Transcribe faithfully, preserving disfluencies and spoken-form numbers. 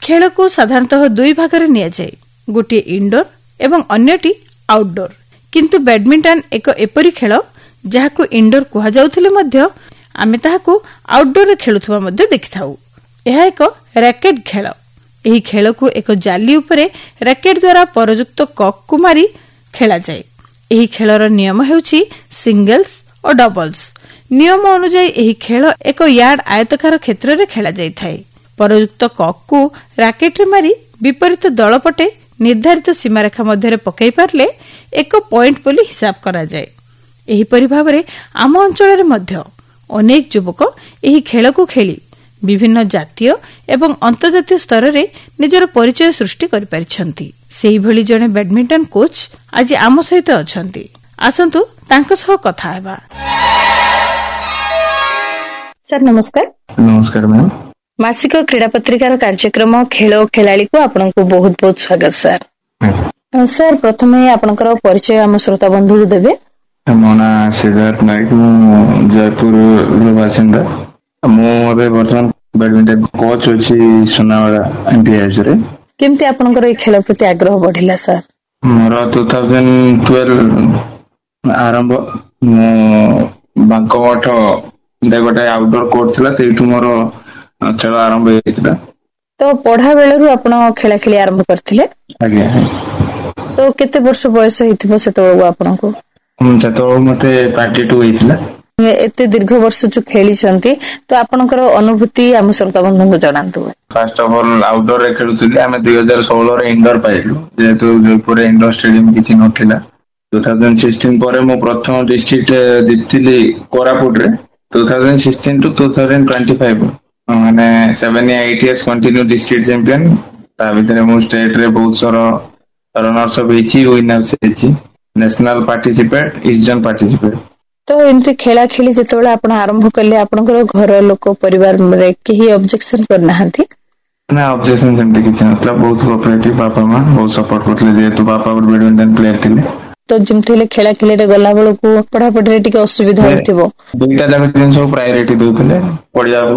खेल को साधारणतः दुई भाग में नि जाए, गोटे इंडोर एवं अन्यटी आउटडोर। किंतु बैडमिंटन एक एपरी खेल जहाकू इंडोर कुहा जाउथिले मध्य आमे ताहाकू आउटडोर रे खेलुथबा मध्य देखिथाउ। यह एक रैकेट खेल। एही खेल को एक जाली उपरे रैकेट द्वारा परयुक्त कॉक को मारी खेला जाए। एही खेलर नियम हेउछि सिंगल्स और डबल्स। नियम अनुसार एही खेल एक यार्ड आयतकार क्षेत्र रे खेला जाय थाए। परयुक्त कॉक को रैकेट रे मारी विपरीत दल पटे निर्धारित सीमारेखा मध्य पकई पारले एक पॉइंट बोली हिसाब करा जाए। एहीपरि भाबरे आम अंचल मध्य अनेक युवक एही खेल को खेली विभिन्न जातीय एवं अंतर्जातीय स्तर रे निजर परिचय सृष्टि करि परिछंती। सेही भली जने बैडमिंटन कोच आज आम सहित अछंती। आसंतु तांको सह कथा हेबा। सर नमस्कार। नमस्कार मैम। मासिक क्रीड़ा पत्रिकार कार्यक्रम खेल खेलाड़ी को आपनको बहुत बहुत स्वागत सर। सर प्रथमे आपनकर परिचय आम श्रोता बंधु को देबे। मो ना सिद्धार्थ नायक, मु जयपुर बासिंदा। मु अबे वर्तमान बैडमिंटन कोच अछि सोनावाड़ा एमपीएस रे। केमती आपनकर ए खेल प्रति आग्रह बढ़िला सर? मोर दो हज़ार बारह आरंभ मु बांकोट दे गोटे आउटडोर कोर्ट थिला, सेठु मोर खेल आरंभ हेतिला। तो पढ़ा बेलरु आपण खेला खेली आरंभ करथिले? आज्ञा। तो केते वर्ष बयस हेतिबो सेतो आपनको? जतो मते बाईस हेतिला। एते दीर्घ वर्ष जो खेली छंती तो आपनकर अनुभूति हम श्रोता बंधु को जणांतु। फर्स्ट ऑफ ऑल आउटडोर रे खेलुथिले आमे दो हज़ार सोलह रे इंडोर पाइलु, जेतु जयपुर इंडोर स्टेडियम किछि नथिला। दो हज़ार सोलह परे मो प्रथम डिस्ट्रिक्ट जितली कोरापुट रे। दो हज़ार सोलह टू दो हज़ार पच्चीस माने सेवन या eight years continue district champion. ता भितरे मो स्टेट रे बहुत सारा runners up हेछि, winners हेछि, national participate, eastern participate. तो एमती खेला खेली जेतबेला आपण आरंभ करले आपनकर घर लोक परिवार रे केही ऑब्जेक्शन करनाहंती? ना ऑब्जेक्शन सेमते किछि नथला। बहुत कोऑपरेटिव, बापा मां बहुत सपोर्ट करथले, जेतु बापा बैडमिंटन प्लेयर थिले। तो जिमथिले खेला खेले रे गला बेलकू पढ़ा पढ़ी रे टिके असुविधा होतिबो? दुईटा जाक जिंस प्रायोरिटी दउथले पढ़िया